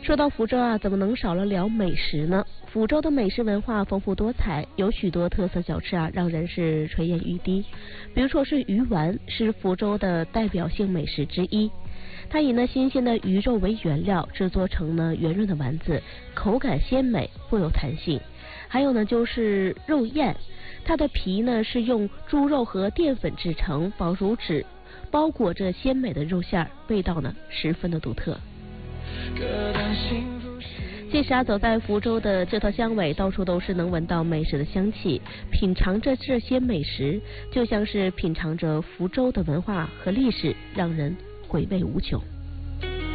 说到福州啊，怎么能少了聊美食呢？福州的美食文化丰富多彩，有许多特色小吃啊，让人是垂涎欲滴。比如说是鱼丸，是福州的代表性美食之一。它以新鲜的鱼肉为原料，制作成圆润的丸子，口感鲜美，富有弹性。还有就是肉燕，它的皮是用猪肉和淀粉制成，薄如纸，包裹着鲜美的肉馅，味道十分的独特。届时走在福州的这条乡尾，到处都是能闻到美食的香气，品尝着这些美食，就像是品尝着福州的文化和历史，让人回味无穷。